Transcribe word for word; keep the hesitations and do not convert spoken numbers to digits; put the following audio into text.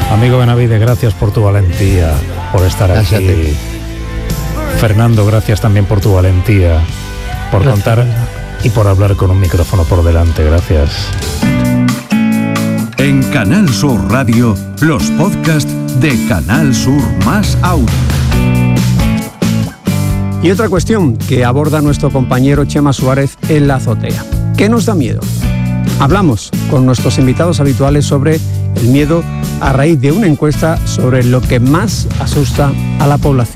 Amigo Benavides, gracias por tu valentía, por estar Gracias aquí. a ti. Fernando, gracias también por tu valentía, por Gracias. contar y por hablar con un micrófono por delante. Gracias. En Canal Sur Radio, los podcasts de Canal Sur Más Audio. Y otra cuestión que aborda nuestro compañero Chema Suárez en La Azotea. ¿Qué nos da miedo? Hablamos con nuestros invitados habituales sobre el miedo a raíz de una encuesta sobre lo que más asusta a la población.